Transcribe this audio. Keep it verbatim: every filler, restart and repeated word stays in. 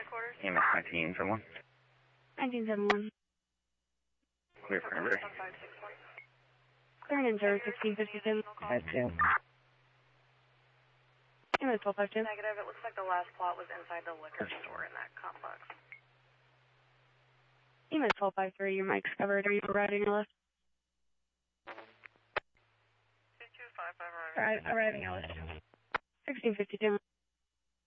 E M S nineteen seventy-one. nineteen seventy-one. Clear for Cranberry. Clearing in service sixteen fifty-two. Five two. E M S twelve fifty-two. Negative. It looks like the last plot was inside the liquor store in that complex. E M S twelve fifty-three, your mic's covered. Are you arriving at list? two two five five Arriving at list. sixteen fifty-two.